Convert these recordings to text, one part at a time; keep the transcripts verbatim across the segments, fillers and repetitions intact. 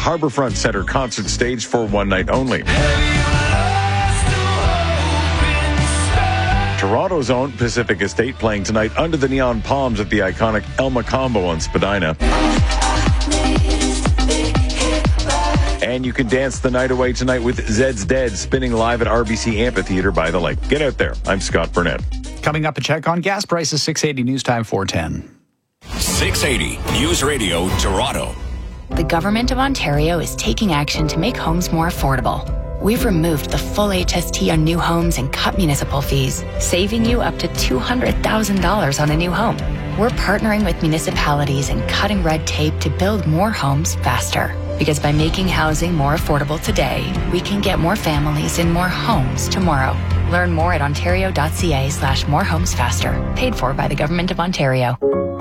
Harbourfront Centre concert stage for one night only. Toronto's own Pacific Estate playing tonight under the neon palms at the iconic El Macombo on Spadina. And you can dance the night away tonight with Zed's Dead spinning live at R B C Amphitheatre by the lake. Get out there. I'm Scott Burnett. Coming up, a check on gas prices, six eighty News Time four ten. six eighty News Radio Toronto. The Government of Ontario is taking action to make homes more affordable. We've removed the full H S T on new homes and cut municipal fees, saving you up to two hundred thousand dollars on a new home. We're partnering with municipalities and cutting red tape to build more homes faster. Because by making housing more affordable today, we can get more families in more homes tomorrow. Learn more at ontario.ca slash more homes faster. Paid for by the Government of Ontario.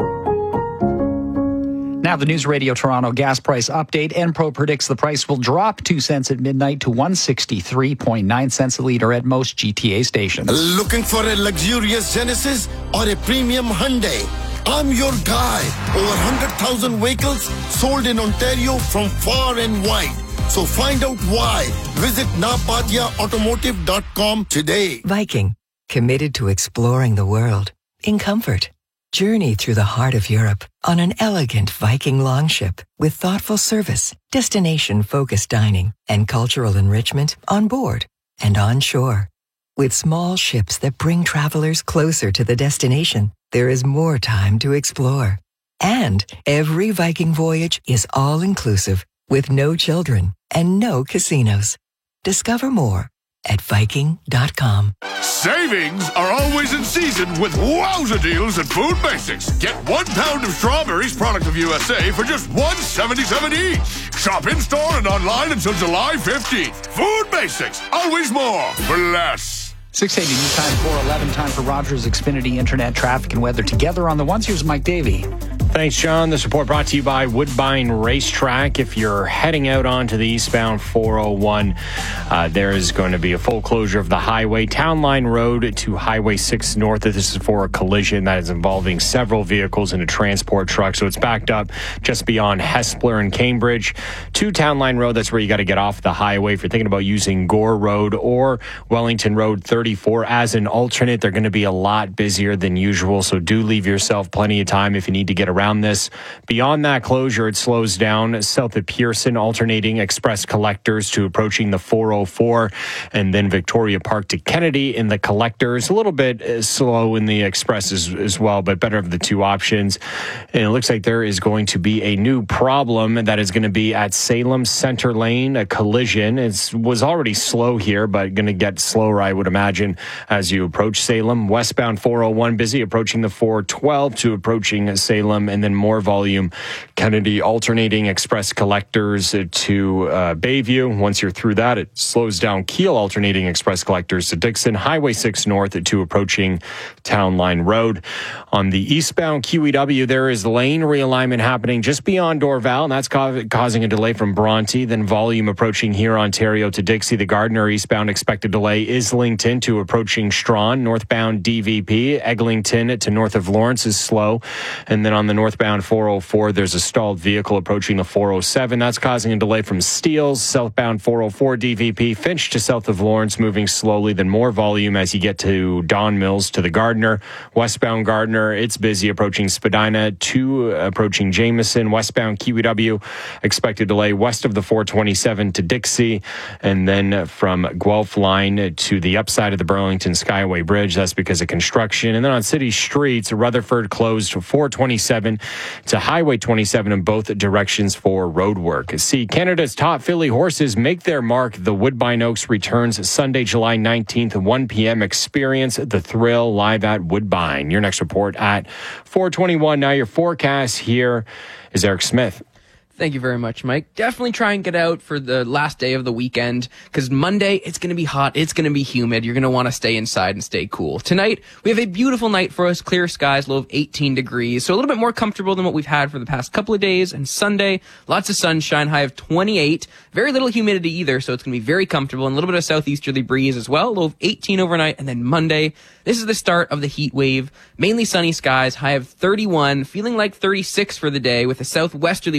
Now the News Radio Toronto gas price update. Enpro predicts the price will drop two cents at midnight to one sixty-three point nine cents a litre at most G T A stations. Looking for a luxurious Genesis or a premium Hyundai? I'm your guy. Over one hundred thousand vehicles sold in Ontario from far and wide. So find out why. Visit napatia automotive dot com today. Viking, committed to exploring the world in comfort. Journey through the heart of Europe on an elegant Viking longship with thoughtful service, destination-focused dining, and cultural enrichment on board and on shore. With small ships that bring travelers closer to the destination, there is more time to explore. And every Viking voyage is all-inclusive with no children and no casinos. Discover more at Viking dot com. Savings are always in season with wowza deals at Food Basics. Get one pound of strawberries, product of U S A, for just one seventy-seven each. Shop in store and online until July fifteenth. Food Basics, always more for less. six eighty News Time four eleven. Time for Rogers Xfinity Internet traffic and weather together on the ones. Here's Mike Davey. Thanks, John. This report brought to you by Woodbine Racetrack. If you're heading out onto the eastbound four oh one, uh, there is going to be a full closure of the highway, Town Line Road to Highway six North. This is for a collision that is involving several vehicles and a transport truck. So it's backed up just beyond Hespeler and Cambridge to Town Line Road. That's where you got to get off the highway. If you're thinking about using Gore Road or Wellington Road thirty-four as an alternate, they're going to be a lot busier than usual. So do leave yourself plenty of time if you need to get around this. Beyond that closure, it slows down south of Pearson, alternating express collectors to approaching the four oh four, and then Victoria Park to Kennedy in the collectors. A little bit slow in the expresses as well, but better of the two options. And it looks like there is going to be a new problem that is going to be at Salem Center Lane, a collision. It was already slow here, but going to get slower, I would imagine, as you approach Salem. Westbound four oh one busy, approaching the four twelve to approaching Salem, and then more volume, Kennedy alternating express collectors to uh, Bayview. Once you're through that, it slows down Keele alternating express collectors to Dixon, Highway six North to approaching Town Line Road. On the eastbound Q E W, there is lane realignment happening just beyond Dorval, and that's ca- causing a delay from Bronte. Then volume approaching here, Ontario to Dixie. The Gardner eastbound expected delay is linked into approaching Strawn. Northbound D V P, Eglinton to north of Lawrence is slow. And then on the northbound four oh four, there's a stalled vehicle approaching the four oh seven. That's causing a delay from Steeles. Southbound four oh four D V P, Finch to south of Lawrence, moving slowly. Then more volume as you get to Don Mills to the Gardner. Westbound Gardner, it's busy approaching Spadina to approaching Jameson. Westbound Q E W, expected delay west of the four twenty-seven to Dixie. And then from Guelph line to the upside of the Burlington Skyway Bridge. That's because of construction. And then on city streets, Rutherford closed four twenty-seven to Highway twenty-seven in both directions for road work. See Canada's top filly horses make their mark. The Woodbine Oaks returns Sunday, July nineteenth, one p.m. Experience the thrill live at Woodbine. Your next report at four twenty-one. Now your forecast here is Eric Smith. Thank you very much, Mike. Definitely try and get out for the last day of the weekend, because Monday, it's going to be hot, it's going to be humid, you're going to want to stay inside and stay cool. Tonight, we have a beautiful night for us, clear skies, low of eighteen degrees, so a little bit more comfortable than what we've had for the past couple of days. And Sunday, lots of sunshine, high of twenty-eight, very little humidity either, so it's going to be very comfortable, and a little bit of southeasterly breeze as well, low of eighteen overnight. And then Monday, this is the start of the heat wave, mainly sunny skies, high of thirty-one, feeling like thirty-six for the day with a southwesterly wind, so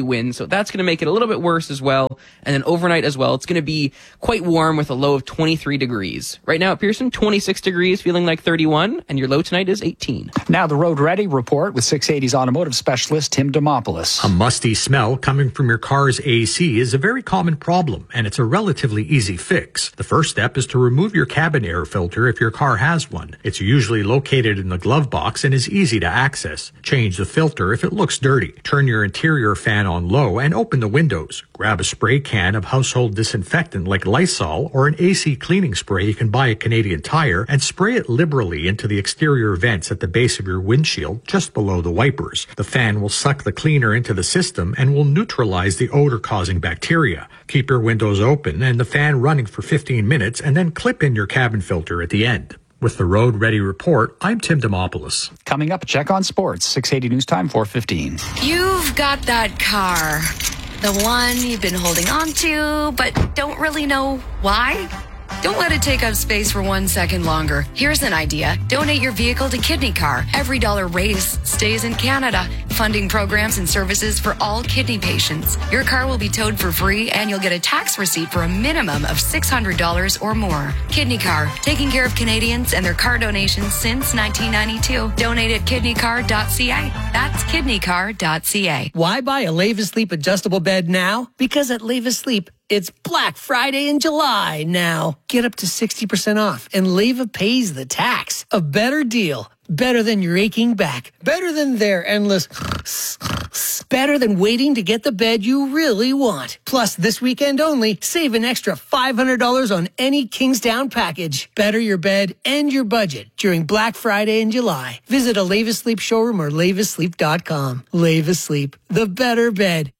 that's going to make it a little bit worse as well. And then overnight as well, it's going to be quite warm with a low of twenty-three degrees. Right now at Pearson, twenty-six degrees, feeling like thirty-one, and your low tonight is eighteen. Now the Road Ready report with six eighty's automotive specialist Tim Demopoulos. A musty smell coming from your car's A C is a very common problem, and it's a relatively easy fix. The first step is to remove your cabin air filter if your car has one. It's usually located in the glove box and is easy to access. Change the filter if it looks dirty. Turn your interior fan on low and open the windows. Grab a spray can of household disinfectant like Lysol or an A C cleaning spray you can buy at Canadian Tire and spray it liberally into the exterior vents at the base of your windshield just below the wipers. The fan will suck the cleaner into the system and will neutralize the odor-causing bacteria. Keep your windows open and the fan running for fifteen minutes and then clip in your cabin filter at the end. With the Road Ready report, I'm Tim Demopoulos. Coming up, check on sports. six eighty News Time, four fifteen. You've got that car. The one you've been holding on to, but don't really know why? Don't let it take up space for one second longer. Here's an idea. Donate your vehicle to Kidney Car. Every dollar raised stays in Canada, funding programs and services for all kidney patients. Your car will be towed for free, and you'll get a tax receipt for a minimum of six hundred dollars or more. Kidney Car, taking care of Canadians and their car donations since nineteen ninety-two. Donate at kidney car dot c a. That's kidney car dot c a. Why buy a Leva Sleep adjustable bed now? Because at Leva Sleep, it's Black Friday in July now. Get up to sixty percent off, and Leva pays the tax. A better deal. Better than your aching back. Better than their endless... Better than waiting to get the bed you really want. Plus, this weekend only, save an extra five hundred dollars on any Kingsdown package. Better your bed and your budget during Black Friday in July. Visit a Leva Sleep showroom or leva sleep dot com. Leva Sleep, the better bed.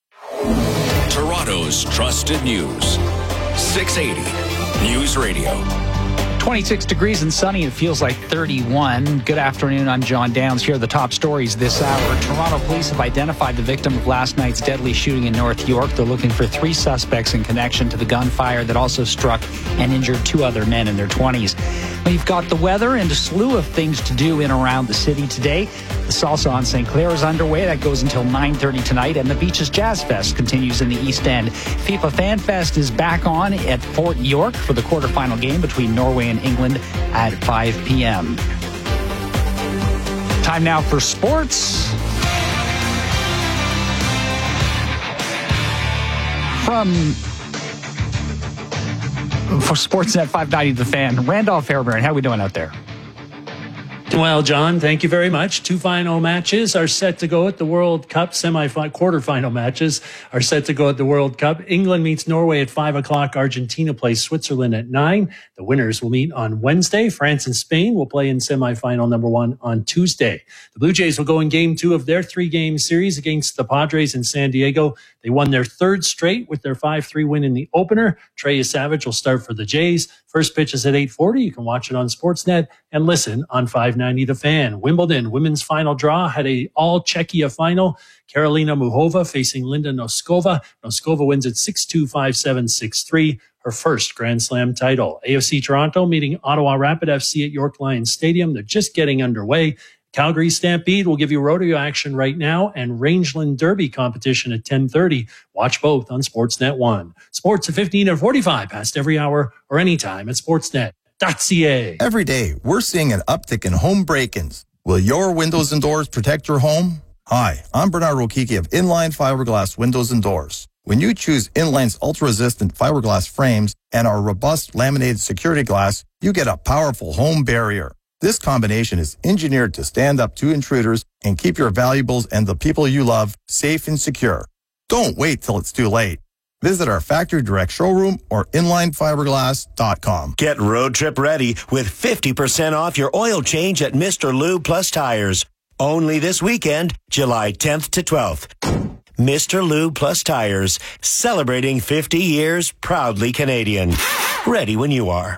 Toronto's trusted news. six eighty News Radio. twenty-six degrees and sunny. It feels like thirty-one. Good afternoon. I'm John Downs. Here are the top stories this hour. Toronto police have identified the victim of last night's deadly shooting in North York. They're looking for three suspects in connection to the gunfire that also struck and injured two other men in their twenties. We've got the weather and a slew of things to do in and around the city today. The Salsa on Saint Clair is underway. That goes until nine thirty tonight. And the Beaches Jazz Fest continues in the East End. FIFA Fan Fest is back on at Fort York for the quarterfinal game between Norway and England at five p.m. Time now for sports. From for Sportsnet five ninety The Fan, Randolph Fairbairn, how are we doing out there? Well, John, thank you very much. Two final matches are set to go at the World Cup. Semi-final, quarterfinal matches are set to go at the World Cup. England meets Norway at five o'clock. Argentina plays Switzerland at nine. The winners will meet on Wednesday. France and Spain will play in semi-final number one on Tuesday. The Blue Jays will go in game two of their three-game series against the Padres in San Diego. They won their third straight with their five three win in the opener. Trey Savage will start for the Jays. First pitch is at eight forty. You can watch it on Sportsnet and listen on five ninety The Fan. Wimbledon women's final draw had a all Czechia final. Karolina Muchova facing Linda Noskova. Noskova wins at six two, five seven, six three. Her first Grand Slam title. A F C Toronto meeting Ottawa Rapid F C at York Lions Stadium. They're just getting underway. Calgary Stampede will give you rodeo action right now and Rangeland Derby competition at ten thirty. Watch both on Sportsnet one. Sports at fifteen and forty-five past every hour or anytime at sportsnet dot c a. Every day, we're seeing an uptick in home break-ins. Will your windows and doors protect your home? Hi, I'm Bernard Rokiki of Inline Fiberglass Windows and Doors. When you choose Inline's ultra-resistant fiberglass frames and our robust laminated security glass, you get a powerful home barrier. This combination is engineered to stand up to intruders and keep your valuables and the people you love safe and secure. Don't wait till it's too late. Visit our factory direct showroom or inline fiberglass dot com. Get road trip ready with fifty percent off your oil change at Mister Lube Plus Tires. Only this weekend, July tenth to twelfth. Mister Lube Plus Tires, celebrating fifty years, proudly Canadian. Ready when you are.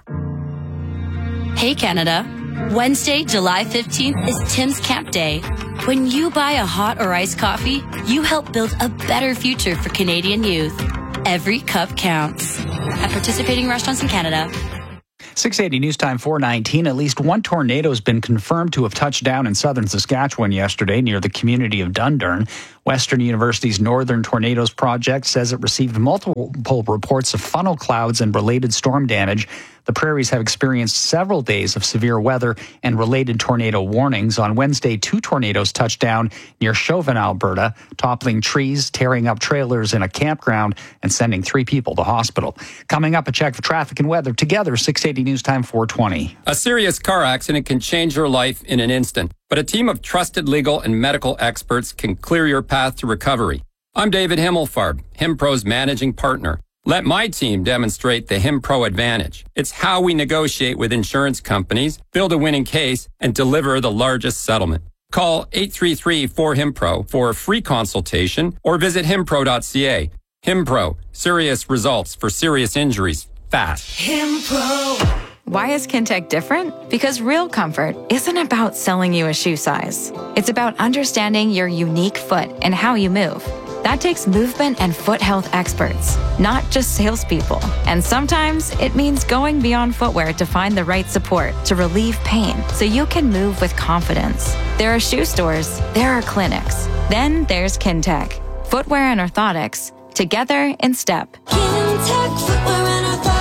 Hey, Canada. Wednesday, July fifteenth is Tim's Camp Day. When you buy a hot or iced coffee, you help build a better future for Canadian youth. Every cup counts. At participating restaurants in Canada. six eighty News Time four nineteen. At least one tornado has been confirmed to have touched down in southern Saskatchewan yesterday near the community of Dundurn. Western University's Northern Tornadoes Project says it received multiple reports of funnel clouds and related storm damage. The prairies have experienced several days of severe weather and related tornado warnings. On Wednesday, two tornadoes touched down near Chauvin, Alberta, toppling trees, tearing up trailers in a campground, and sending three people to hospital. Coming up, a check of traffic and weather. Together, six eighty News Time four twenty. A serious car accident can change your life in an instant, but a team of trusted legal and medical experts can clear your path to recovery. I'm David Himmelfarb, HimPro's managing partner. Let my team demonstrate the HimPro advantage. It's how we negotiate with insurance companies, build a winning case, and deliver the largest settlement. Call eight three three four HimPro for a free consultation or visit himpro dot c a. HimPro, serious results for serious injuries, fast. HimPro. Why is Kintec different? Because real comfort isn't about selling you a shoe size. It's about understanding your unique foot and how you move. That takes movement and foot health experts, not just salespeople. And sometimes it means going beyond footwear to find the right support to relieve pain so you can move with confidence. There are shoe stores, there are clinics. Then there's Kintec. Footwear and orthotics, together in step. Kintec Footwear and Orthotics.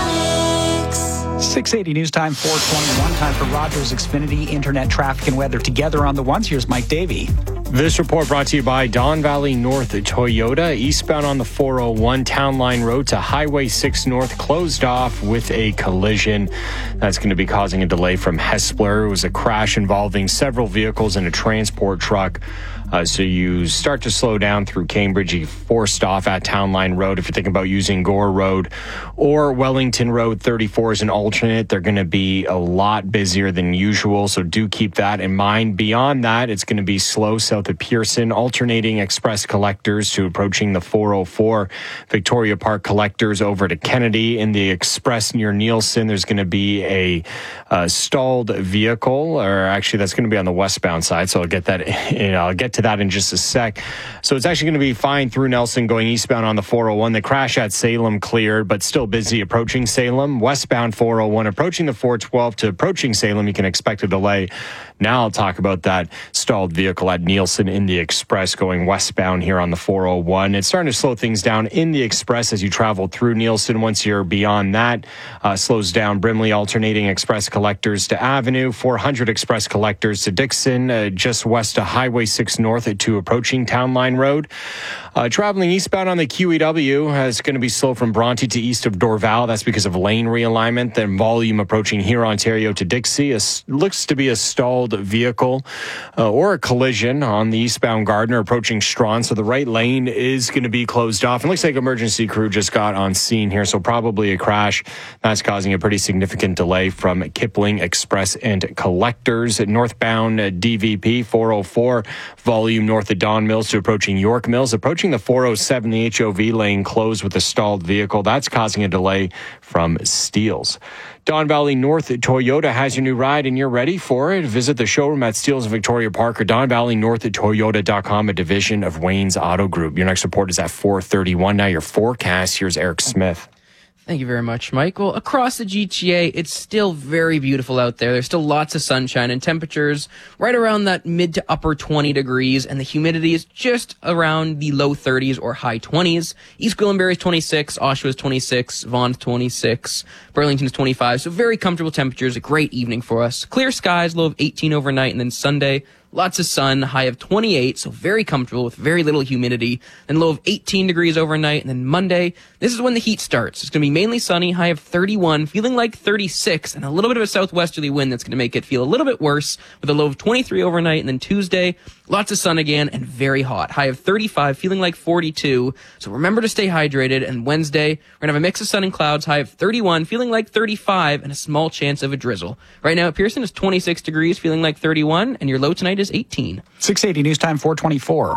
six eighty News Time four twenty-one. Time for Rogers Xfinity Internet Traffic and Weather. Together on the ones. Here's Mike Davey. This report brought to you by Don Valley North Toyota. Eastbound on the four oh one Town Line Road to Highway six North closed off with a collision. That's going to be causing a delay from Hespeler. It was a crash involving several vehicles and a transport truck. Uh, so you start to slow down through Cambridge. You forced off at Town Line Road. If you're thinking about using Gore Road or Wellington Road thirty-four as an alternate, they're going to be a lot busier than usual. So do keep that in mind. Beyond that, it's going to be slow south of Pearson, alternating express collectors to approaching the four oh four. Victoria Park collectors over to Kennedy. In the express near Nielsen, there's going to be a uh, stalled vehicle, or actually that's going to be on the westbound side. So I'll get that, you know, I'll get to that in just a sec. So it's actually going to be fine through Nelson going eastbound on the four oh one. The crash at Salem cleared, but still busy approaching Salem. Westbound four oh one approaching the four twelve to approaching Salem, you can expect a delay. Now I'll talk about that stalled vehicle at Nielsen in the express going westbound here on the four oh one. It's starting to slow things down in the express as you travel through Nielsen. Once you're beyond that, uh, slows down Brimley, alternating express collectors to Avenue, four hundred express collectors to Dixon, uh, just west of Highway six North to approaching Town Line Road. Uh, traveling eastbound on the Q E W is going to be slow from Bronte to east of Dorval. That's because of lane realignment. Then volume approaching here, Ontario to Dixie. A, looks to be a stalled vehicle uh, or a collision on the eastbound Gardner approaching Strawn. So the right lane is going to be closed off. It looks like emergency crew just got on scene here. So probably a crash. That's causing a pretty significant delay from Kipling Express and Collectors. Northbound uh, D V P four oh four, volume north of Don Mills to approaching York Mills. Approaching the four oh seven, the H O V lane closed with a stalled vehicle. That's causing a delay from Steeles. Don Valley North Toyota has your new ride and you're ready for it. Visit the showroom at Steeles and Victoria Park or Don Valley North Toyota dot com, a division of Wayne's Auto Group. Your next report is at four thirty-one. Now your forecast. Here's Eric Smith. Thank you very much, Mike. Well, across the G T A, it's still very beautiful out there. There's still lots of sunshine and temperatures right around that mid to upper twenty degrees, and the humidity is just around the low thirties or high twenties. East Gwillimbury is twenty-six, Oshawa is twenty-six, Vaughan twenty-six, Burlington is twenty-five, so very comfortable temperatures, a great evening for us. Clear skies, low of eighteen overnight, and then Sunday, lots of sun, high of twenty-eight, so very comfortable with very little humidity, and low of eighteen degrees overnight. And then Monday, this is when the heat starts. It's going to be mainly sunny, high of thirty-one, feeling like thirty-six, and a little bit of a southwesterly wind that's going to make it feel a little bit worse with a low of twenty-three overnight. And then Tuesday, lots of sun again and very hot, high of thirty-five, feeling like forty-two. So remember to stay hydrated. And Wednesday, we're going to have a mix of sun and clouds, high of thirty-one, feeling like thirty-five, and a small chance of a drizzle. Right now at Pearson is twenty-six degrees, feeling like thirty-one, and your low tonight is eighteen. six eighty News Time four twenty-four.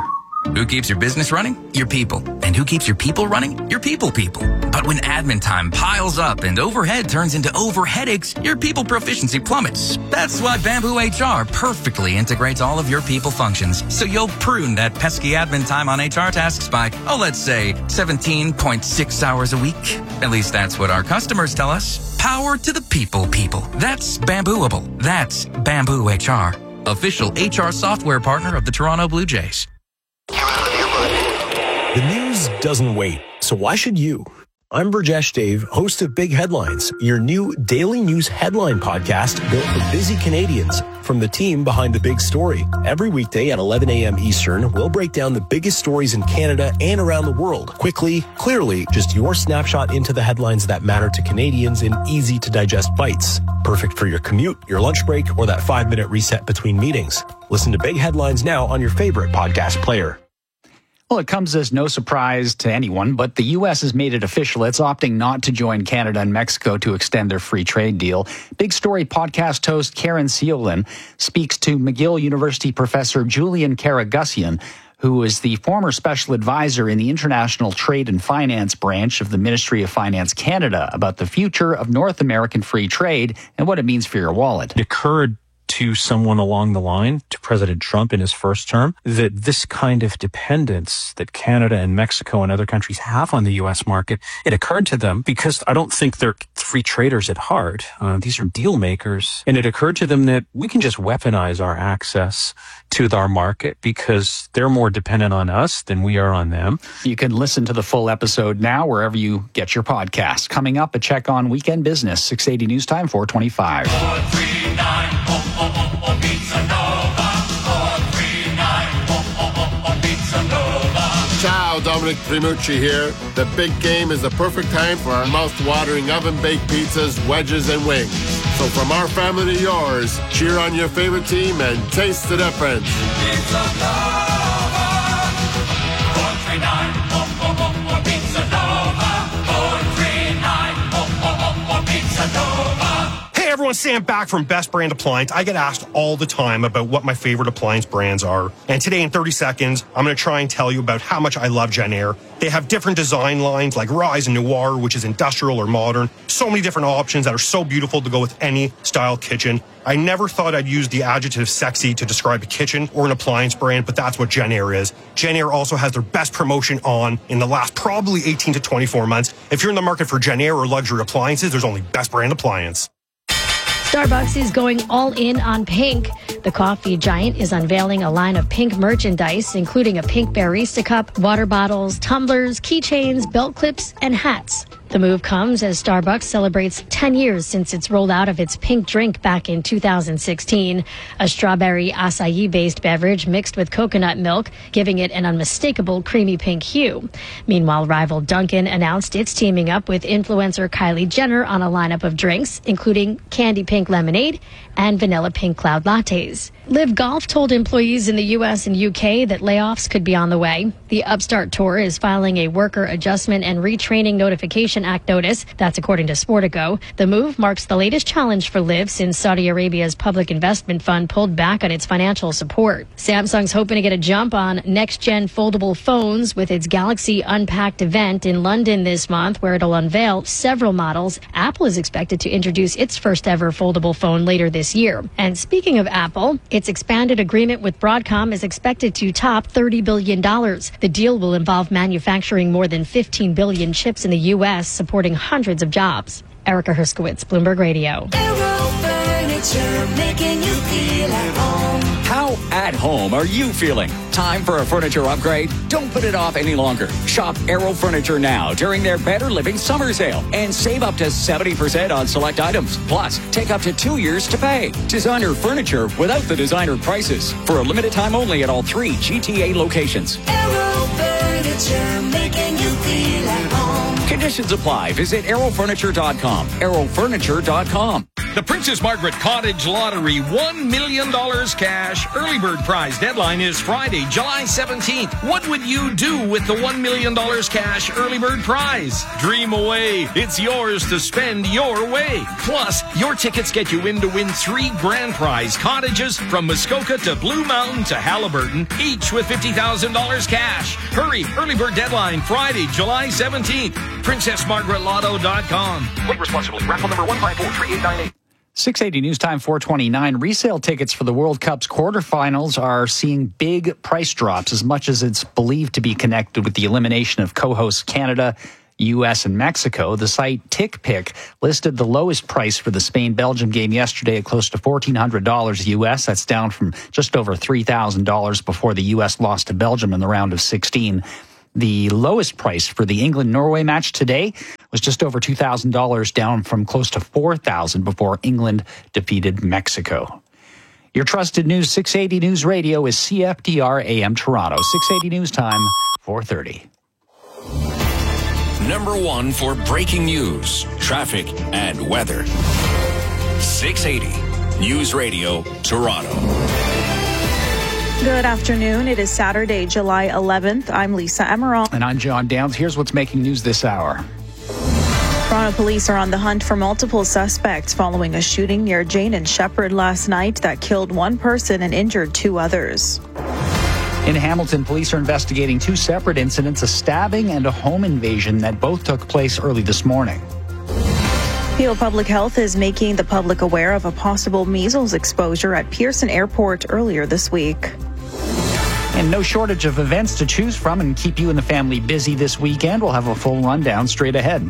Who keeps your business running? Your people. And who keeps your people running? Your people people. But when admin time piles up and overhead turns into over headaches, your people proficiency plummets. That's why Bamboo H R perfectly integrates all of your people functions, so you'll prune that pesky admin time on H R tasks by, oh, let's say seventeen point six hours a week. At least that's what our customers tell us. Power to the people people. That's Bambooable. That's Bamboo H R. Official H R software partner of the Toronto Blue Jays. The news doesn't wait, so why should you? I'm Burjesh Dave, host of Big Headlines, your new daily news headline podcast built for busy Canadians from the team behind the big story. Every weekday at eleven a.m. Eastern, we'll break down the biggest stories in Canada and around the world. Quickly, clearly, just your snapshot into the headlines that matter to Canadians in easy-to-digest bites. Perfect for your commute, your lunch break, or that five-minute reset between meetings. Listen to Big Headlines now on your favorite podcast player. Well, it comes as no surprise to anyone, but the U S has made it official. It's opting not to join Canada and Mexico to extend their free trade deal. Big Story podcast host Karen Seolin speaks to McGill University professor Julian Karagusian, who is the former special advisor in the International Trade and Finance branch of the Ministry of Finance Canada, about the future of North American free trade and what it means for your wallet. It occurred to someone along the line, to President Trump in his first term, that this kind of dependence that Canada and Mexico and other countries have on the U S market, it occurred to them because I don't think they're free traders at heart. Uh, these are deal makers. And it occurred to them that we can just weaponize our access to our market because they're more dependent on us than we are on them. You can listen to the full episode now wherever you get your podcast. Coming up, a check on weekend business, six eighty News Time, four twenty-five. four three nine, oh, oh, oh, Pizza Nova. four three nine, oh, oh, oh, Pizza Nova. Ciao, Dominic Primucci here. The big game is the perfect time for our mouth-watering oven-baked pizzas, wedges, and wings. So from our family to yours, cheer on your favorite team and taste the difference. Pizza Nova. four three nine, oh, oh, oh, oh, Pizza Nova. four three nine, oh, oh, oh, oh, Pizza Nova. Hey everyone, Sam back from Best Brand Appliance. I get asked all the time about what my favorite appliance brands are. And today in thirty seconds, I'm going to try and tell you about how much I love Jenn-Air. They have different design lines like Rise and Noir, which is industrial or modern. So many different options that are so beautiful to go with any style kitchen. I never thought I'd use the adjective sexy to describe a kitchen or an appliance brand, but that's what Jenn-Air is. Jenn-Air also has their best promotion on in the last probably eighteen to twenty-four months. If you're in the market for Jenn-Air or luxury appliances, there's only Best Brand Appliance. Starbucks is going all in on pink. The coffee giant is unveiling a line of pink merchandise, including a pink barista cup, water bottles, tumblers, keychains, belt clips, and hats. The move comes as Starbucks celebrates ten years since its rollout of its pink drink back in two thousand sixteen, a strawberry acai-based beverage mixed with coconut milk, giving it an unmistakable creamy pink hue. Meanwhile, rival Dunkin' announced it's teaming up with influencer Kylie Jenner on a lineup of drinks, including candy pink lemonade and vanilla pink cloud lattes. Live Golf told employees in the U S and U K that layoffs could be on the way. The Upstart Tour is filing a Worker Adjustment and Retraining Notification Act notice. That's according to Sportico. The move marks the latest challenge for Live since Saudi Arabia's public investment fund pulled back on its financial support. Samsung's hoping to get a jump on next-gen foldable phones with its Galaxy Unpacked event in London this month, where it'll unveil several models. Apple is expected to introduce its first-ever foldable phone later this year. And speaking of Apple, its expanded agreement with Broadcom is expected to top thirty billion dollars. The deal will involve manufacturing more than fifteen billion chips in the U S, supporting hundreds of jobs. Erica Herskowitz, Bloomberg Radio. Aero Furniture, making you feel at home. How at home are you feeling? Time for a furniture upgrade? Don't put it off any longer. Shop Aero Furniture now during their Better Living Summer Sale and save up to seventy percent on select items. Plus, take up to two years to pay. Designer furniture without the designer prices. For a limited time only at all three G T A locations. Aero Furniture, making you feel at home. Conditions apply. Visit aero furniture dot com. aero furniture dot com. The Princess Margaret Cottage Lottery one million dollars cash early bird prize deadline is Friday, July seventeenth. What would you do with the one million dollars cash early bird prize? Dream away. It's yours to spend your way. Plus, your tickets get you in to win three grand prize cottages from Muskoka to Blue Mountain to Halliburton, each with fifty thousand dollars cash. Hurry. Early bird deadline Friday, July seventeenth. princess margaret lotto dot com. Play responsibly. Raffle number one five four three eight nine eight. six eighty News Time four twenty-nine. Resale tickets for the World Cup's quarterfinals are seeing big price drops, as much as it's believed to be connected with the elimination of co-hosts Canada, U S, and Mexico. The site TickPick listed the lowest price for the Spain-Belgium game yesterday at close to fourteen hundred dollars U S. That's down from just over three thousand dollars before the U S lost to Belgium in the round of sixteen. The lowest price for the England-Norway match today was just over two thousand dollars, down from close to four thousand dollars before England defeated Mexico. Your trusted News six eighty News Radio is C F D R A M Toronto. six eighty News Time, four thirty. Number one for breaking news, traffic, and weather. six eighty News Radio, Toronto. Good afternoon. It is Saturday, July eleventh. I'm Lisa Emerald. And I'm John Downs. Here's what's making news this hour. Toronto police are on the hunt for multiple suspects following a shooting near Jane and Shepherd last night that killed one person and injured two others. In Hamilton, police are investigating two separate incidents, a stabbing and a home invasion that both took place early this morning. Peel Public Health is making the public aware of a possible measles exposure at Pearson Airport earlier this week. And no shortage of events to choose from and keep you and the family busy this weekend. We'll have a full rundown straight ahead.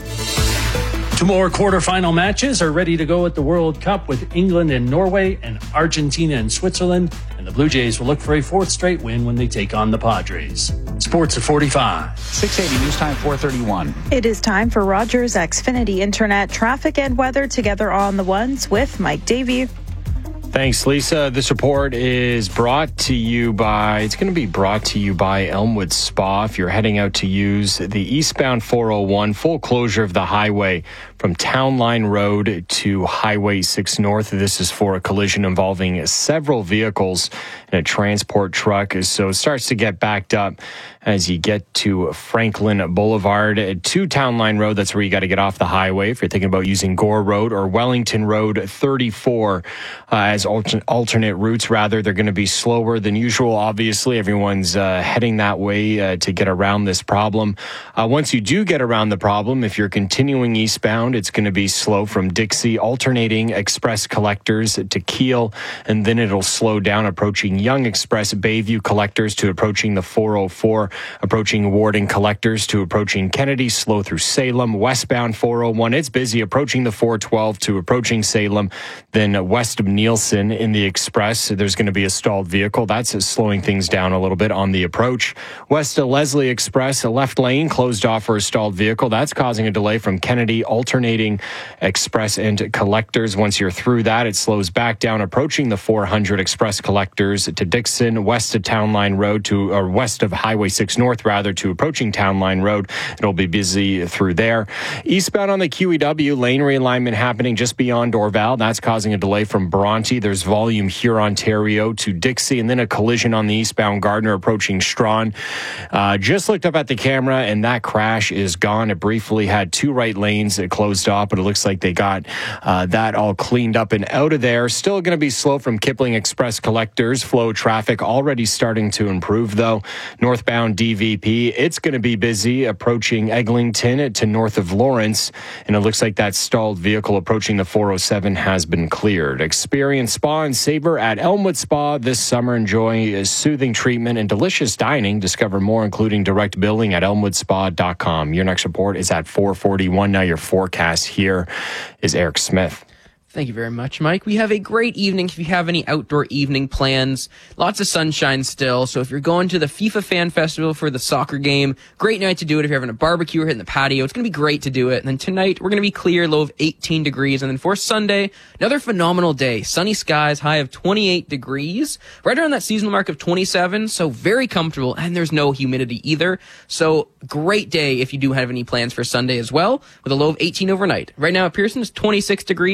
Two more quarterfinal matches are ready to go at the World Cup, with England and Norway and Argentina and Switzerland. And the Blue Jays will look for a fourth straight win when they take on the Padres. Sports at forty-five. six eighty News Time four thirty-one. It is time for Rogers Xfinity Internet traffic and weather together on the ones with Mike Davey. Thanks, Lisa. This report is brought to you by, it's going to be brought to you by Elmwood Spa. If you're heading out to use the eastbound four oh one, full closure of the highway from Town Line Road to Highway six North. This is for a collision involving several vehicles and a transport truck. So it starts to get backed up as you get to Franklin Boulevard to Town Line Road. That's where you got to get off the highway if you're thinking about using Gore Road or Wellington Road thirty-four uh, as altern- alternate routes. Rather, they're going to be slower than usual. Obviously, everyone's uh, heading that way uh, to get around this problem. Uh, once you do get around the problem, if you're continuing eastbound, it's going to be slow from Dixie, alternating Express Collectors to Keel, and then it'll slow down approaching Young Express Bayview Collectors to approaching the four oh four, approaching Warden Collectors to approaching Kennedy, slow through Salem, westbound four oh one. It's busy approaching the four twelve to approaching Salem, then west of Nielsen in the Express. There's going to be a stalled vehicle. That's slowing things down a little bit on the approach. West of Leslie Express, a left lane closed off for a stalled vehicle. That's causing a delay from Kennedy, alternating Express and Collectors. Once you're through that, it slows back down approaching the four hundred Express Collectors to Dixon, west of Town Line Road to, or west of Highway six North rather, to approaching Town Line Road. It'll be busy through there. Eastbound on the Q E W, lane realignment happening just beyond Dorval. That's causing a delay from Bronte. There's volume here, Ontario to Dixie, and then a collision on the eastbound Gardner approaching Strawn. Uh, just looked up at the camera and that crash is gone. It briefly had two right lanes that closed off, but it looks like they got uh, that all cleaned up and out of there. Still going to be slow from Kipling Express Collectors. Flow traffic already starting to improve, though. Northbound D V P, it's going to be busy approaching Eglinton to north of Lawrence, and it looks like that stalled vehicle approaching the four oh seven has been cleared. Experience spa and savor at Elmwood Spa this summer. Enjoy soothing treatment and delicious dining. Discover more, including direct billing, at elmwood spa dot com. Your next report is at four forty-one. Now your forecast here is Eric Smith. Thank you very much, Mike. We have a great evening if you have any outdoor evening plans. Lots of sunshine still, so if you're going to the FIFA Fan Festival for the soccer game, great night to do it. If you're having a barbecue or hitting the patio, it's going to be great to do it. And then tonight, we're going to be clear, low of eighteen degrees. And then for Sunday, another phenomenal day. Sunny skies, high of twenty-eight degrees. Right around that seasonal mark of twenty-seven, so very comfortable, and there's no humidity either. So great day if you do have any plans for Sunday as well, with a low of eighteen overnight. Right now at Pearson, it's twenty-six degrees, mainly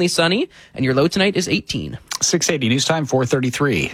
mainly sunny, and your low tonight is eighteen. six eighty News Time, four thirty-three.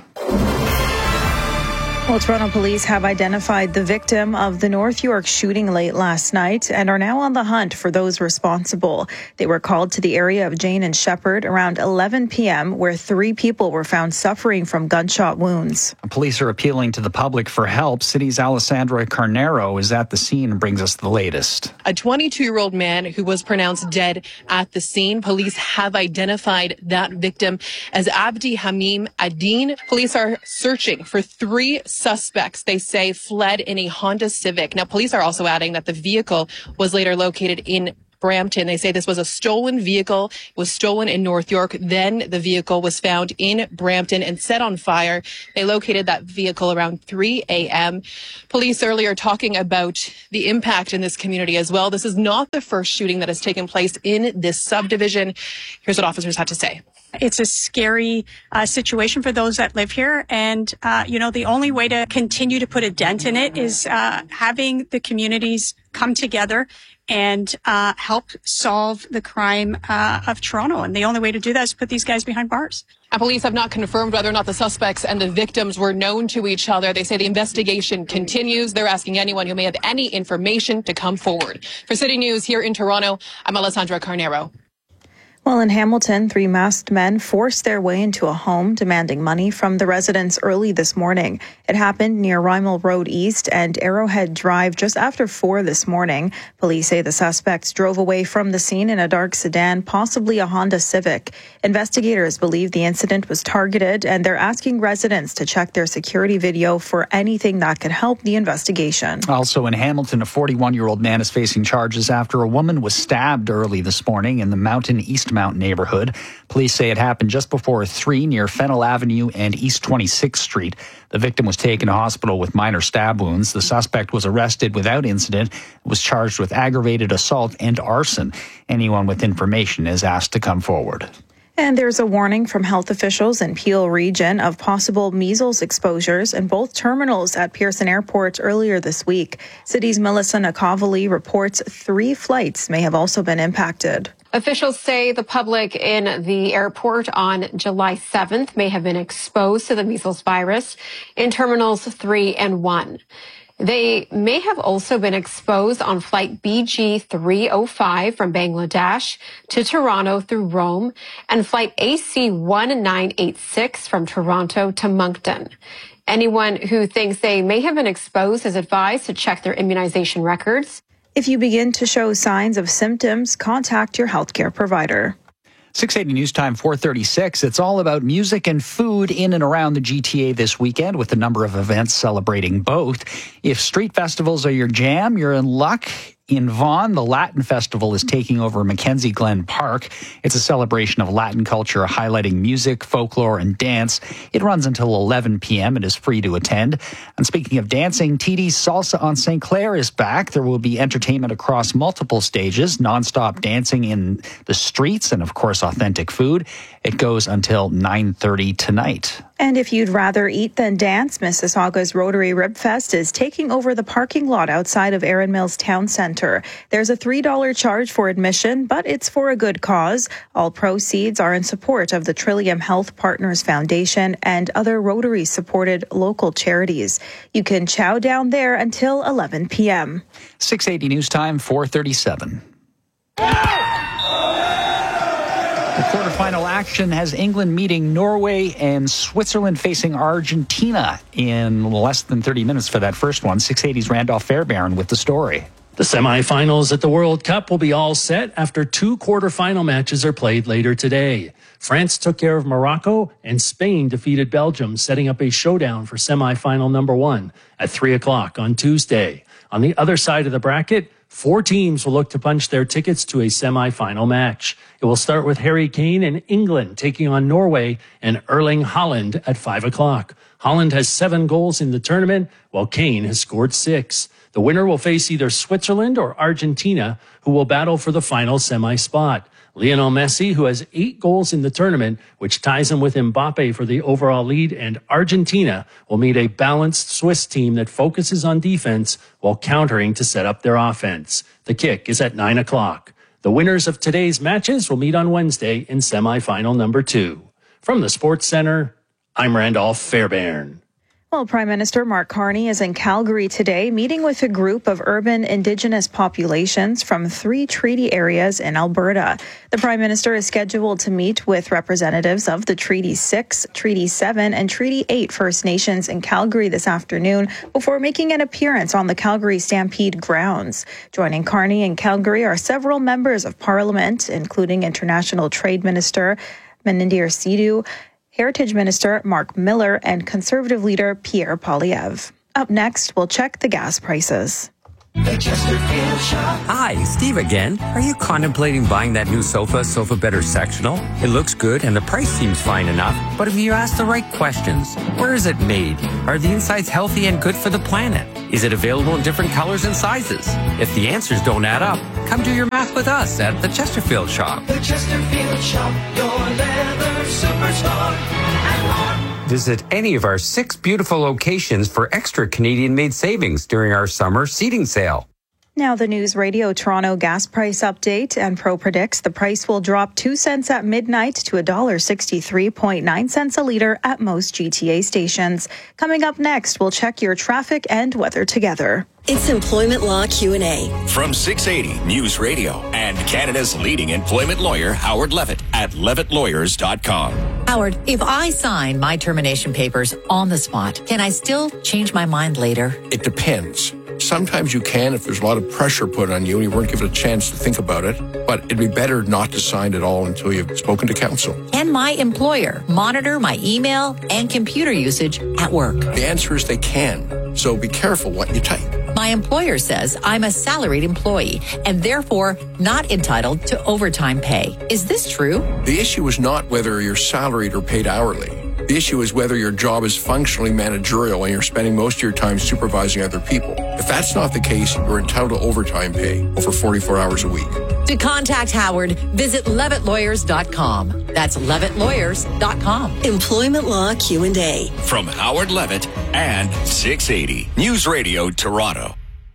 Well, Toronto police have identified the victim of the North York shooting late last night and are now on the hunt for those responsible. They were called to the area of Jane and Shepherd around eleven p.m., where three people were found suffering from gunshot wounds. Police are appealing to the public for help. City's Alessandra Carnero is at the scene and brings us the latest. A twenty-two-year-old man who was pronounced dead at the scene. Police have identified that victim as Abdi Hamim Adin. Police are searching for three suspects, they say, fled in a Honda Civic. Now, police are also adding that the vehicle was later located in Brampton. They say this was a stolen vehicle. It was stolen in North York. Then the vehicle was found in Brampton and set on fire. They located that vehicle around three a.m. Police earlier talking about the impact in this community as well. This is not the first shooting that has taken place in this subdivision. Here's what officers had to say. It's a scary uh, situation for those that live here. And, uh, you know, the only way to continue to put a dent in it is uh, having the communities come together and uh, help solve the crime uh, of Toronto. And the only way to do that is put these guys behind bars. And police have not confirmed whether or not the suspects and the victims were known to each other. They say the investigation continues. They're asking anyone who may have any information to come forward. For City News here in Toronto, I'm Alessandra Carnero. Well, in Hamilton, three masked men forced their way into a home demanding money from the residents early this morning. It happened near Rymel Road East and Arrowhead Drive just after four this morning. Police say the suspects drove away from the scene in a dark sedan, possibly a Honda Civic. Investigators believe the incident was targeted, and they're asking residents to check their security video for anything that could help the investigation. Also in Hamilton, a forty-one-year-old man is facing charges after a woman was stabbed early this morning in the Mountain East Mountain neighborhood. Police say it happened just before three near Fennell Avenue and East twenty-sixth Street. The victim was taken to hospital with minor stab wounds. The suspect was arrested without incident, was charged with aggravated assault and arson. Anyone with information is asked to come forward. And there's a warning from health officials in Peel Region of possible measles exposures in both terminals at Pearson Airport earlier this week. City's Melissa Nakovely reports three flights may have also been impacted. Officials say the public in the airport on July seventh may have been exposed to the measles virus in terminals three and one. They may have also been exposed on flight B G three oh five from Bangladesh to Toronto through Rome and flight A C one nine eight six from Toronto to Moncton. Anyone who thinks they may have been exposed is advised to check their immunization records. If you begin to show signs of symptoms, contact your healthcare provider. six eighty News Time, four thirty-six. It's all about music and food in and around the G T A this weekend with a number of events celebrating both. If street festivals are your jam, you're in luck. In Vaughan, the Latin Festival is taking over Mackenzie Glen Park. It's a celebration of Latin culture highlighting music, folklore, and dance. It runs until eleven p.m. It is free to attend. And speaking of dancing, T D's Salsa on Saint Clair is back. There will be entertainment across multiple stages, nonstop dancing in the streets, and of course, authentic food. It goes until nine thirty tonight. And if you'd rather eat than dance, Mississauga's Rotary Rib Fest is taking over the parking lot outside of Erin Mills Town Centre. There's a three dollars charge for admission, but it's for a good cause. All proceeds are in support of the Trillium Health Partners Foundation and other Rotary-supported local charities. You can chow down there until eleven p.m. six eighty News Time, four thirty-seven. The quarterfinal action has England meeting Norway and Switzerland facing Argentina in less than thirty minutes for that first one. six eighty's Randolph Fairbairn with the story. The semifinals at the World Cup will be all set after two quarterfinal matches are played later today. France took care of Morocco and Spain defeated Belgium, setting up a showdown for semifinal number one at three o'clock on Tuesday. On the other side of the bracket, four teams will look to punch their tickets to a semifinal match. It will start with Harry Kane and England taking on Norway and Erling Haaland at five o'clock. Haaland has seven goals in the tournament, while Kane has scored six. The winner will face either Switzerland or Argentina, who will battle for the final semi-spot. Lionel Messi, who has eight goals in the tournament, which ties him with Mbappe for the overall lead, and Argentina will meet a balanced Swiss team that focuses on defense while countering to set up their offense. The kick is at nine o'clock. The winners of today's matches will meet on Wednesday in semifinal number two. From the Sports Center, I'm Randolph Fairbairn. Well, Prime Minister Mark Carney is in Calgary today, meeting with a group of urban Indigenous populations from three treaty areas in Alberta. The Prime Minister is scheduled to meet with representatives of the Treaty six, Treaty seven, and Treaty eight First Nations in Calgary this afternoon before making an appearance on the Calgary Stampede grounds. Joining Carney in Calgary are several members of Parliament, including International Trade Minister Manindir Sidhu, Heritage Minister Mark Miller, and Conservative leader Pierre Poilievre. Up next, we'll check the gas prices. The Chesterfield Shop. Hi, Steve again. Are you contemplating buying that new sofa, Sofa Better Sectional? It looks good and the price seems fine enough, but if you ask the right questions, where is it made? Are the insides healthy and good for the planet? Is it available in different colors and sizes? If the answers don't add up, come do your math with us at the Chesterfield Shop. The Chesterfield Shop, your leather superstore. Visit any of our six beautiful locations for extra Canadian-made savings during our summer seating sale. Now the News Radio Toronto gas price update, and Pro predicts the price will drop two cents at midnight to one dollar sixty-three point nine cents a litre at most G T A stations. Coming up next, we'll check your traffic and weather together. It's Employment Law Q and A. From six eighty News Radio and Canada's leading employment lawyer, Howard Levitt at levitt lawyers dot com. Howard, if I sign my termination papers on the spot, can I still change my mind later? It depends. Sometimes you can if there's a lot of pressure put on you and you weren't given a chance to think about it, but it'd be better not to sign at all until you've spoken to counsel. Can my employer monitor my email and computer usage at work? The answer is they can, so be careful what you type. My employer says I'm a salaried employee and therefore not entitled to overtime pay. Is this true? The issue is not whether you're salaried or paid hourly. The issue is whether your job is functionally managerial and you're spending most of your time supervising other people. If that's not the case, you're entitled to overtime pay over forty-four hours a week. To contact Howard, visit levitt lawyers dot com. That's levitt lawyers dot com. Employment Law Q and A. From Howard Levitt and six eighty News Radio Toronto.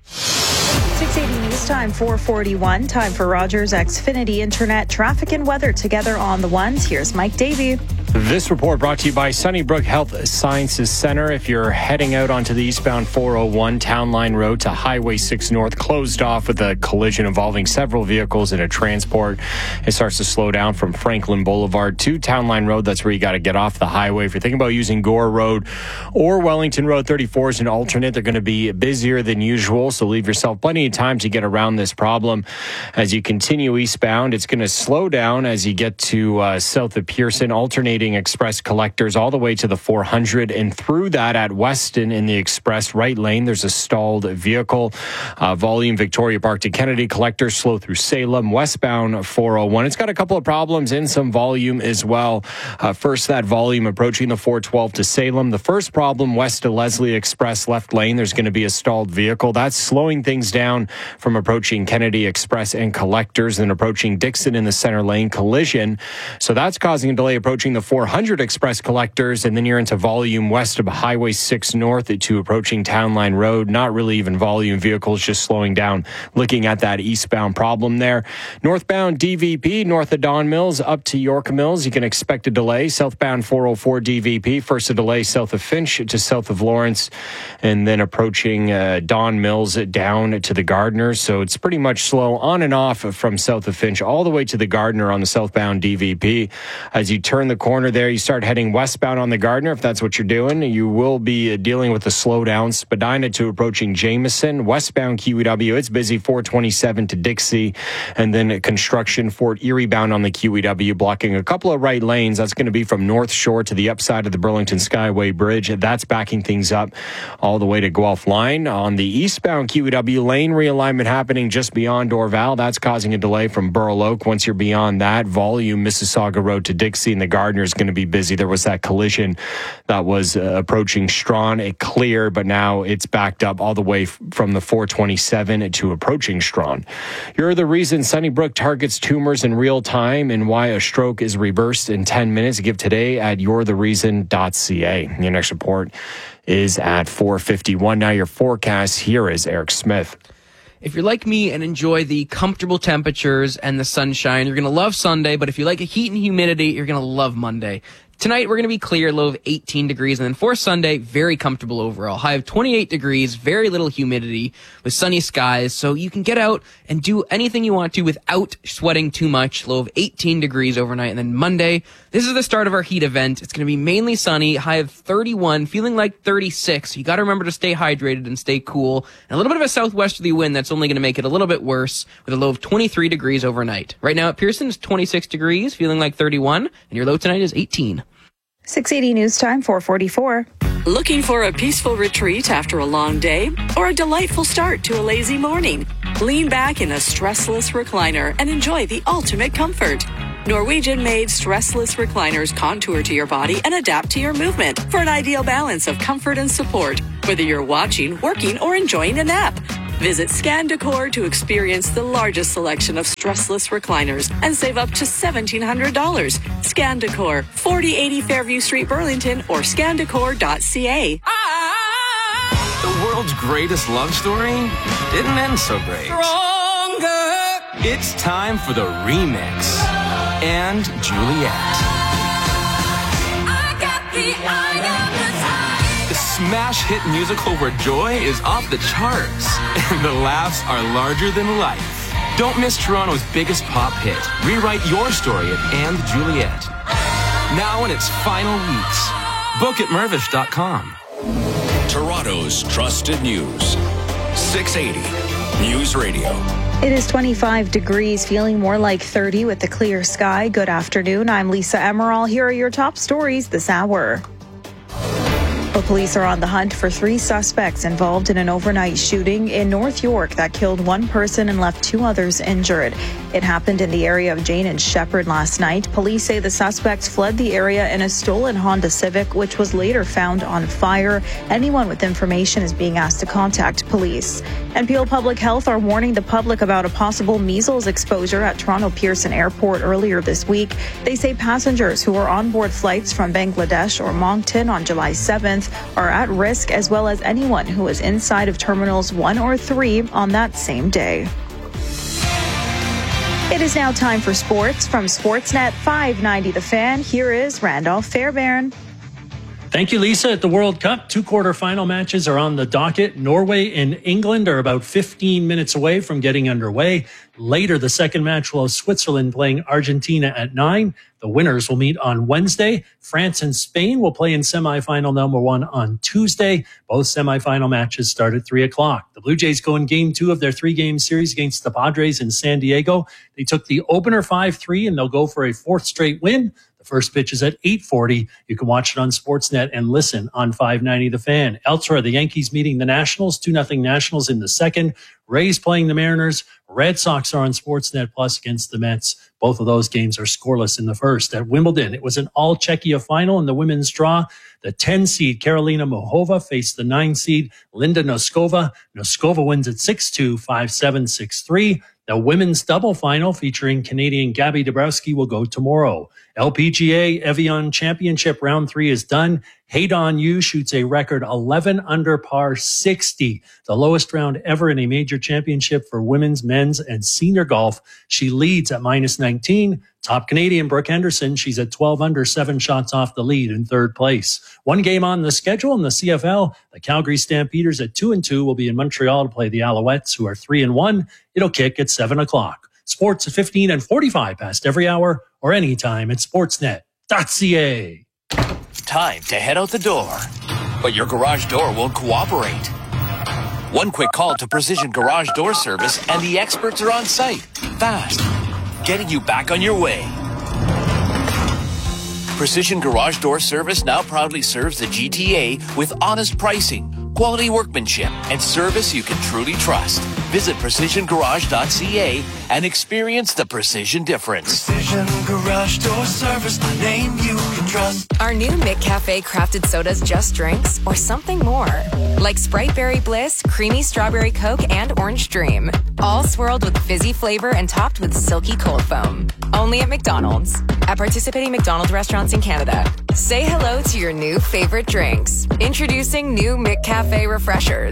six eighty News Time, four forty-one. Time for Rogers Xfinity Internet traffic and weather together on the ones. Here's Mike Davey. This report brought to you by Sunnybrook Health Sciences Center. If you're heading out onto the eastbound four oh one Town Line Road to Highway six North, closed off with a collision involving several vehicles and a transport. It starts to slow down from Franklin Boulevard to Town Line Road. That's where you got to get off the highway. If you're thinking about using Gore Road or Wellington Road thirty-four as an alternate, they're going to be busier than usual, so leave yourself plenty of time to get around this problem. As you continue eastbound, it's going to slow down as you get to uh, south of Pearson, alternating express collectors all the way to the four hundred, and through that at Weston in the express right lane, there's a stalled vehicle. Uh, volume Victoria Park to Kennedy collectors slow through Salem, westbound four oh one. It's got a couple of problems and some volume as well. Uh, first, that volume approaching the four twelve to Salem. The first problem, west to Leslie Express left lane, there's going to be a stalled vehicle. That's slowing things down from approaching Kennedy Express and collectors, then approaching Dixon in the center lane collision. So that's causing a delay approaching the four hundred express collectors, and then you're into volume west of Highway six North to approaching Town Line Road. Not really even volume vehicles, just slowing down, looking at that eastbound problem there. Northbound D V P, north of Don Mills up to York Mills, you can expect a delay. Southbound four oh four D V P, first a delay south of Finch to south of Lawrence, and then approaching uh, Don Mills down to the Gardner. So it's pretty much slow on and off from south of Finch all the way to the Gardner on the southbound D V P. As you turn the corner there, you start heading westbound on the Gardner. If that's what you're doing, you will be dealing with a slowdown. Spadina to approaching Jameson. Westbound Q E W, it's busy four twenty-seven to Dixie. And then construction Fort Erie bound on the Q E W, blocking a couple of right lanes. That's going to be from North Shore to the upside of the Burlington Skyway Bridge. That's backing things up all the way to Guelph Line. On the eastbound Q E W, lane realignment happening just beyond Dorval. That's causing a delay from Burl Oak. Once you're beyond that, volume Mississauga Road to Dixie, and the Gardner is going to be busy. There was that collision that was uh, approaching Strawn. It cleared, but now it's backed up all the way f- from the four twenty-seven to approaching Strawn. You're the reason Sunnybrook targets tumors in real time and why a stroke is reversed in ten minutes. Give today at you're the reason dot c a. Your next report is at four fifty-one. Now your forecast, here is Eric Smith. If you're like me and enjoy the comfortable temperatures and the sunshine, you're going to love Sunday. But if you like the heat and humidity, you're going to love Monday. Tonight, we're going to be clear, low of eighteen degrees. And then for Sunday, very comfortable overall. High of twenty-eight degrees, very little humidity with sunny skies. So you can get out and do anything you want to without sweating too much. Low of eighteen degrees overnight. And then Monday, this is the start of our heat event. It's going to be mainly sunny, high of thirty-one, feeling like thirty-six. You got to remember to stay hydrated and stay cool. And a little bit of a southwesterly wind that's only going to make it a little bit worse with a low of twenty-three degrees overnight. Right now at Pearson, it's twenty-six degrees, feeling like thirty-one. And your low tonight is eighteen. six eighty News Time, four forty-four. Looking for a peaceful retreat after a long day or a delightful start to a lazy morning? Lean back in a stressless recliner and enjoy the ultimate comfort. Norwegian-made stressless recliners contour to your body and adapt to your movement for an ideal balance of comfort and support, whether you're watching, working, or enjoying a nap. Visit Scan Decor to experience the largest selection of stressless recliners and save up to seventeen hundred dollars. Scan Decor, forty eighty Fairview Street, Burlington, or scan decor dot c a. The world's greatest love story didn't end so great. Stronger. It's time for the remix. And Juliet. I got the eye of the time. The smash hit musical where joy is off the charts and the laughs are larger than life. Don't miss Toronto's biggest pop hit. Rewrite your story at And Juliet. Now in its final weeks. Book at mervish dot com. Toronto's trusted news. six eighty News Radio. It is twenty-five degrees, feeling more like thirty with the clear sky. Good afternoon. I'm Lisa Emerald. Here are your top stories this hour. The police are on the hunt for three suspects involved in an overnight shooting in North York that killed one person and left two others injured. It happened in the area of Jane and Shepherd last night. Police say the suspects fled the area in a stolen Honda Civic, which was later found on fire. Anyone with information is being asked to contact police. And Peel Public Health are warning the public about a possible measles exposure at Toronto Pearson Airport earlier this week. They say passengers who are on board flights from Bangladesh or Moncton on July seventh are at risk, as well as anyone who is inside of Terminals one or three on that same day. It is now time for sports from Sportsnet five ninety The Fan. Here is Randolph Fairbairn. Thank you, Lisa. At the World Cup, two quarterfinal matches are on the docket. Norway and England are about fifteen minutes away from getting underway. Later, the second match will have Switzerland playing Argentina at nine. The winners will meet on Wednesday. France and Spain will play in semifinal number one on Tuesday. Both semifinal matches start at three o'clock. The Blue Jays go in game two of their three-game series against the Padres in San Diego. They took the opener five three, and they'll go for a fourth straight win. First pitch is at eight forty. You can watch it on Sportsnet and listen on five ninety The Fan. Elsewhere, the Yankees meeting the Nationals, two nothing Nationals in the second. Rays playing the Mariners. Red Sox are on Sportsnet Plus against the Mets. Both of those games are scoreless in the first. At Wimbledon, it was an all-Czechia final in the women's draw. The ten seed Karolina Muchova faced the nine seed Linda Noskova. Noskova wins at six two, five seven, six three. The women's double final featuring Canadian Gabby Dabrowski will go tomorrow. L P G A Evian Championship round three is done. Haydon Yu shoots a record eleven under par sixty, the lowest round ever in a major championship for women's, men's, and senior golf. She leads at minus nineteen. Top Canadian Brooke Henderson, she's at twelve under, seven shots off the lead in third place. One game on the schedule in the C F L. The Calgary Stampeders at two and two will be in Montreal to play the Alouettes, who are three and one. It'll kick at seven o'clock. Sports at fifteen and forty-five past every hour or anytime at sportsnet dot c a. Time to head out the door, but your garage door won't cooperate. One quick call to Precision Garage Door Service and the experts are on site, fast, getting you back on your way. Precision Garage Door Service now proudly serves the G T A with honest pricing, quality workmanship, and service you can truly trust. Visit precision garage dot c a and experience the precision difference. Precision Garage Door Service, the name you can trust. Our new McCafe crafted sodas just drinks or something more. Like Sprite Berry Bliss, Creamy Strawberry Coke, and Orange Dream. All swirled with fizzy flavor and topped with silky cold foam. Only at McDonald's. At participating McDonald's restaurants in Canada. Say hello to your new favorite drinks. Introducing new McCafe Refreshers.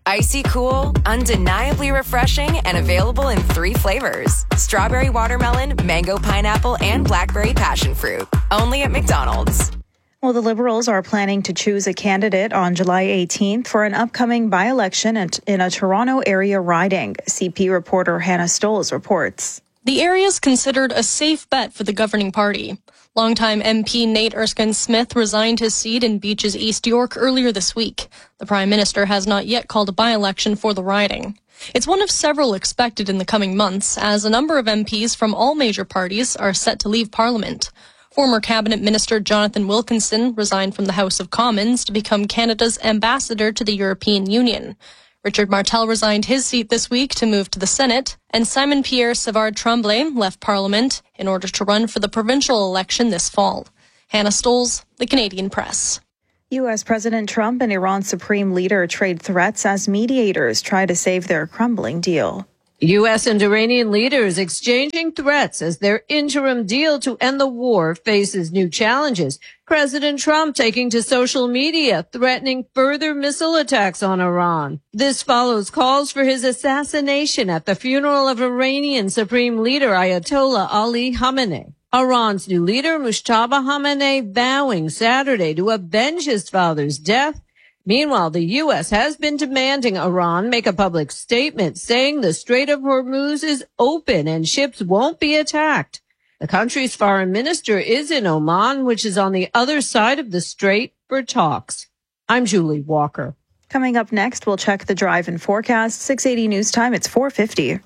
Icy cool, undeniably refreshing, and available in three flavors. Strawberry watermelon, mango pineapple, and blackberry passion fruit. Only at McDonald's. Well, the Liberals are planning to choose a candidate on July eighteenth for an upcoming by-election in a Toronto area riding. C P reporter Hannah Stoles reports. The area is considered a safe bet for the governing party. Longtime M P Nate Erskine-Smith resigned his seat in Beaches East York earlier this week. The Prime Minister has not yet called a by-election for the riding. It's one of several expected in the coming months, as a number of M Ps from all major parties are set to leave Parliament. Former Cabinet Minister Jonathan Wilkinson resigned from the House of Commons to become Canada's ambassador to the European Union. Richard Martel resigned his seat this week to move to the Senate, and Simon-Pierre Savard-Tremblay left Parliament in order to run for the provincial election this fall. Hannah Stoles, The Canadian Press. U S. President Trump and Iran's supreme leader trade threats as mediators try to save their crumbling deal. U S and Iranian leaders exchanging threats as their interim deal to end the war faces new challenges. President Trump taking to social media, threatening further missile attacks on Iran. This follows calls for his assassination at the funeral of Iranian Supreme Leader Ayatollah Ali Khamenei. Iran's new leader, Mujtaba Khamenei, vowing Saturday to avenge his father's death. Meanwhile, the U S has been demanding Iran make a public statement saying the Strait of Hormuz is open and ships won't be attacked. The country's foreign minister is in Oman, which is on the other side of the strait, for talks. I'm Julie Walker. Coming up next, we'll check the drive and forecast. six eighty News Time, it's four fifty.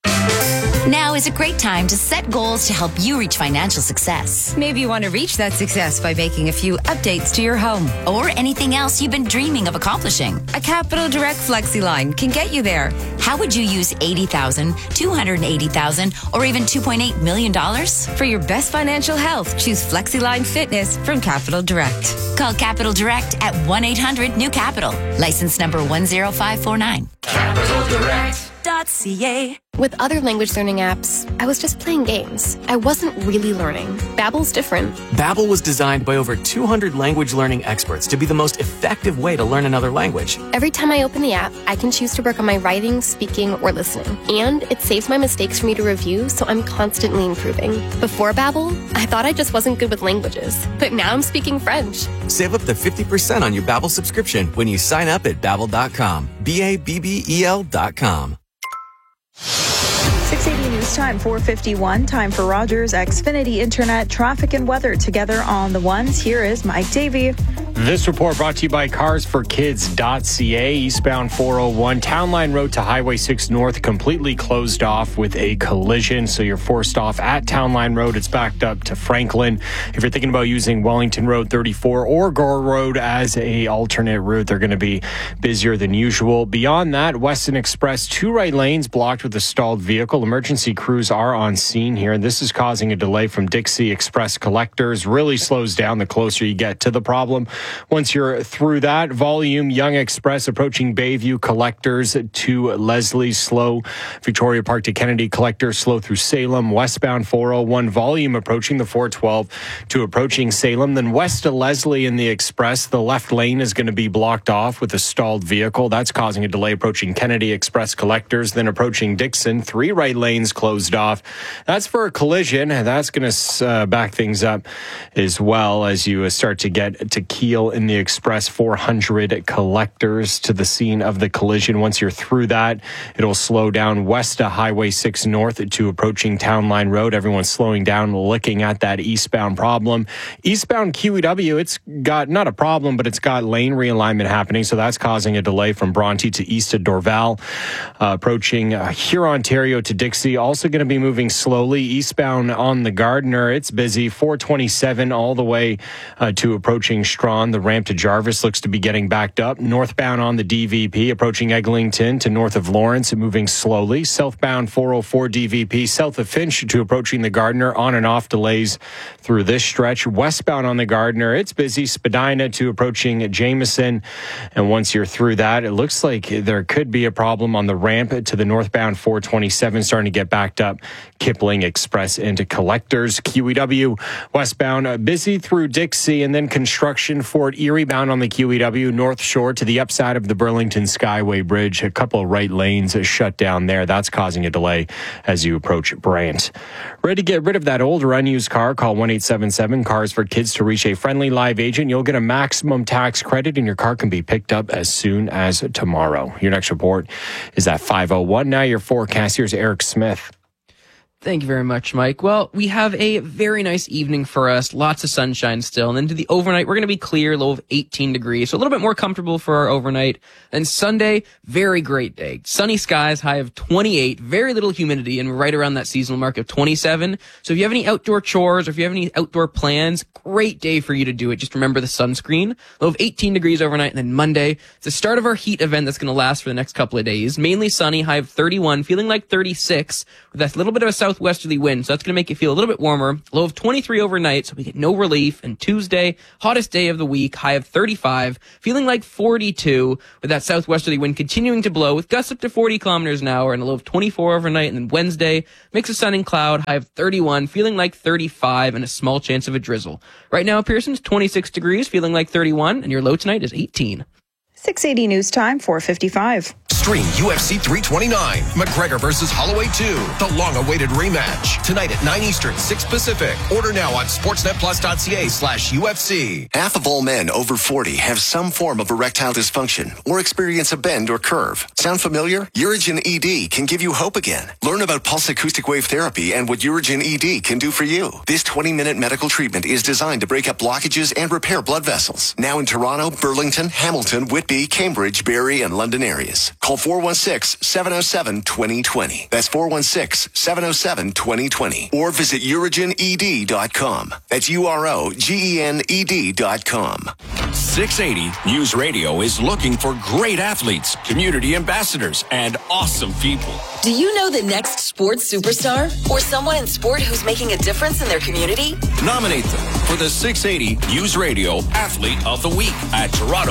Now is a great time to set goals to help you reach financial success. Maybe you want to reach that success by making a few updates to your home or anything else you've been dreaming of accomplishing. A Capital Direct FlexiLine can get you there. How would you use eighty thousand dollars, two hundred eighty thousand dollars, or even two point eight million dollars? For your best financial health, choose FlexiLine Fitness from Capital Direct. Call Capital Direct at one eight hundred new capital. License number one zero five four nine. Capital Direct. .ca. With other language learning apps, I was just playing games. I wasn't really learning. Babbel's different. Babbel was designed by over two hundred language learning experts to be the most effective way to learn another language. Every time I open the app, I can choose to work on my writing, speaking, or listening. And it saves my mistakes for me to review, so I'm constantly improving. Before Babbel, I thought I just wasn't good with languages. But now I'm speaking French. Save up to fifty percent on your Babbel subscription when you sign up at babbel dot com. B A B B E L dot com. six eighty News Time, four fifty-one. Time for Rogers Xfinity Internet traffic and weather together on the ones. Here is Mike Davey. This report brought to you by cars for kids dot c a. Eastbound four oh one Town Line Road to Highway six North completely closed off with a collision. So you're forced off at Town Line Road. It's backed up to Franklin. If you're thinking about using Wellington Road thirty-four or Gore Road as a alternate route, they're going to be busier than usual. Beyond that, Weston Express, two right lanes blocked with a stalled vehicle. Emergency crews are on scene here, and this is causing a delay from Dixie Express Collectors. Really slows down the closer you get to the problem. Once you're through that, volume, Young Express approaching Bayview Collectors to Leslie, slow. Victoria Park to Kennedy Collectors, slow through Salem. Westbound four oh one, volume approaching the four twelve to approaching Salem. Then west to Leslie in the Express, the left lane is going to be blocked off with a stalled vehicle. That's causing a delay approaching Kennedy Express Collectors. Then approaching Dixon, three right lanes closed off. That's for a collision. That's going to uh, back things up as well as you uh, start to get to Kiel in the Express four hundred Collectors to the scene of the collision. Once you're through that, it'll slow down west to Highway six North to approaching Town Line Road. Everyone's slowing down, looking at that eastbound problem. Eastbound Q E W, it's got not a problem, but it's got lane realignment happening, so that's causing a delay from Bronte to east of Dorval. Uh, approaching uh, here, Ontario to Dixie, also going to be moving slowly. Eastbound on the Gardiner, it's busy. four twenty-seven all the way uh, to approaching Strawn. The ramp to Jarvis looks to be getting backed up. Northbound on the D V P, approaching Eglinton to north of Lawrence and moving slowly. Southbound four oh four D V P, south of Finch to approaching the Gardiner, on and off delays through this stretch. Westbound on the Gardiner, it's busy. Spadina to approaching Jameson. And once you're through that, it looks like there could be a problem on the ramp to the northbound four twenty-seven, starting to get backed up. Kipling Express into Collectors. Q E W westbound, uh, busy through Dixie, and then construction Fort Erie bound on the Q E W North Shore to the upside of the Burlington Skyway Bridge. A couple of right lanes shut down there. That's causing a delay as you approach Brant. Ready to get rid of that old or unused car? Call one eight seven seven Cars for Kids to reach a friendly live agent. You'll get a maximum tax credit and your car can be picked up as soon as tomorrow. Your next report is at five oh one. Now your forecast. Here's Eric Smith. Thank you very much, Mike. Well, we have a very nice evening for us. Lots of sunshine still. And then to the overnight, we're going to be clear, low of eighteen degrees. So a little bit more comfortable for our overnight. And Sunday, very great day. Sunny skies, high of twenty-eight, very little humidity, and right around that seasonal mark of twenty-seven. So if you have any outdoor chores or if you have any outdoor plans, great day for you to do it. Just remember the sunscreen. Low of eighteen degrees overnight. And then Monday, it's the start of our heat event that's going to last for the next couple of days. Mainly sunny, high of thirty-one, feeling like thirty-six, with that little bit of a south westerly wind, so that's going to make it feel a little bit warmer. Low of twenty-three overnight, so we get no relief. And Tuesday, hottest day of the week, high of thirty-five, feeling like forty-two, with that southwesterly wind continuing to blow, with gusts up to forty kilometers an hour, and a low of twenty-four overnight. And then Wednesday, mix of sun and cloud, high of thirty-one, feeling like thirty-five, and a small chance of a drizzle. Right now, Pearson's twenty-six degrees, feeling like thirty-one, and your low tonight is eighteen. six eighty News Time, four fifty-five. Stream U F C three twenty-nine, McGregor versus Holloway two, the long-awaited rematch. Tonight at nine Eastern, six Pacific. Order now on sportsnetplus.ca slash UFC. Half of all men over forty have some form of erectile dysfunction or experience a bend or curve. Sound familiar? Urigen E D can give you hope again. Learn about pulse acoustic wave therapy and what Urigen E D can do for you. This twenty-minute medical treatment is designed to break up blockages and repair blood vessels. Now in Toronto, Burlington, Hamilton, Whitby, Cambridge, Barrie, and London areas. Call four one six, seven oh seven, two oh two oh. That's four one six, seven oh seven, two oh two oh. Or visit urigen e d dot com. That's U R O G E N E D dot com. six eighty News Radio is looking for great athletes, community ambassadors, and awesome people. Do you know the next sports superstar? Or someone in sport who's making a difference in their community? Nominate them for the six eighty News Radio Athlete of the Week at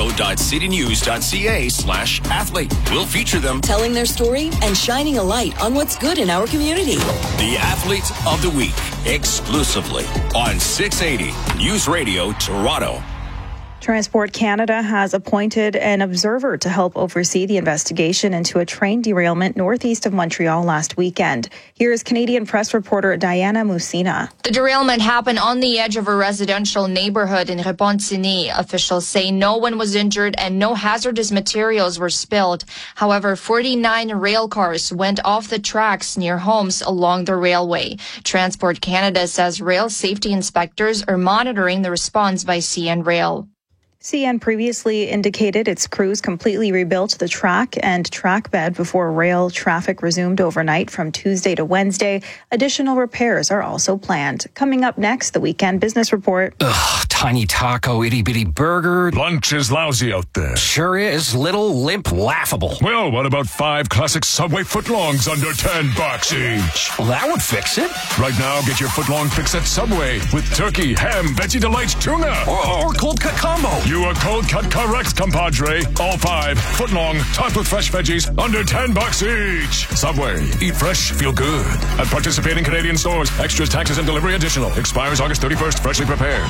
toronto.citynews.ca slash athlete. We'll feature them, telling their story and shining a light on what's good in our community. The Athlete of the Week, exclusively on six eighty News Radio Toronto. Transport Canada has appointed an observer to help oversee the investigation into a train derailment northeast of Montreal last weekend. Here is Canadian press reporter Diana Musina. The derailment happened on the edge of a residential neighborhood in Repentigny. Officials say no one was injured and no hazardous materials were spilled. However, forty-nine rail cars went off the tracks near homes along the railway. Transport Canada says rail safety inspectors are monitoring the response by C N Rail. C N previously indicated its crews completely rebuilt the track and track bed before rail traffic resumed overnight from Tuesday to Wednesday. Additional repairs are also planned. Coming up next, the Weekend Business Report. Ugh, tiny taco, itty-bitty burger. Lunch is lousy out there. Sure is. Little, limp, laughable. Well, what about five classic Subway footlongs under ten bucks each? Well, that would fix it. Right now, get your footlong fix at Subway with turkey, ham, veggie delights, tuna. Or, or cold cut combo. You are cold cut correct, compadre. All five, footlong, topped with fresh veggies, under ten bucks each. Subway, eat fresh, feel good. At participating Canadian stores, extras, taxes, and delivery additional. Expires August thirty-first, freshly prepared.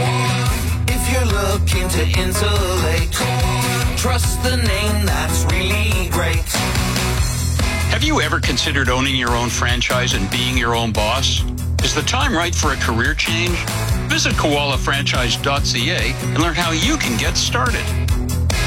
If you're looking to insulate, trust the name that's really great. Have you ever considered owning your own franchise and being your own boss? Is the time right for a career change? Visit koala franchise dot c a and learn how you can get started.